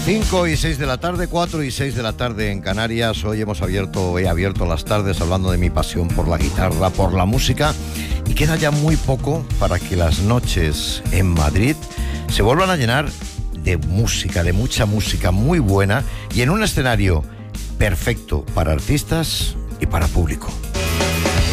5 y 6 de la tarde, 4 y 6 de la tarde en Canarias. Hoy he abierto las tardes hablando de mi pasión por la guitarra, por la música. Y queda ya muy poco para que las noches en Madrid se vuelvan a llenar de música, de mucha música muy buena y en un escenario perfecto para artistas y para público.